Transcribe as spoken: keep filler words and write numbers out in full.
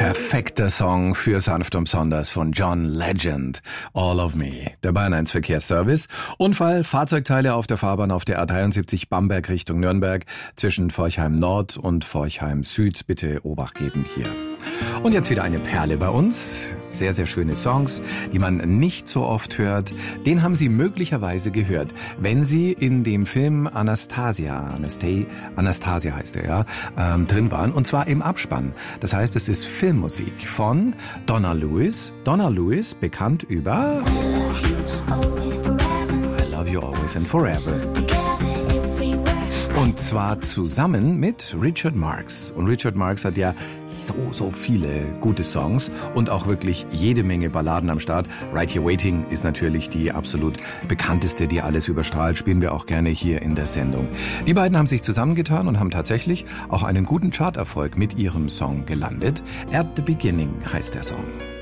Perfekter Song für sanft und besonders von John Legend. All of Me. Der Bayern eins Verkehrsservice. Unfall, Fahrzeugteile auf der Fahrbahn auf der A dreiundsiebzig Bamberg Richtung Nürnberg zwischen Forchheim Nord und Forchheim Süd. Bitte Obacht geben hier. Und jetzt wieder eine Perle bei uns. Sehr, sehr schöne Songs, die man nicht so oft hört. Den haben Sie möglicherweise gehört, wenn Sie in dem Film Anastasia, Anastasia, Anastasia heißt er, ja, ähm, drin waren. Und zwar im Abspann. Das heißt, es ist Filmmusik von Donna Lewis. Donna Lewis, bekannt über I Love You Always and Forever. Und zwar zusammen mit Richard Marx. Und Richard Marx hat ja so, so viele gute Songs und auch wirklich jede Menge Balladen am Start. Right Here Waiting ist natürlich die absolut bekannteste, die alles überstrahlt. Spielen wir auch gerne hier in der Sendung. Die beiden haben sich zusammengetan und haben tatsächlich auch einen guten Charterfolg mit ihrem Song gelandet. At the Beginning heißt der Song.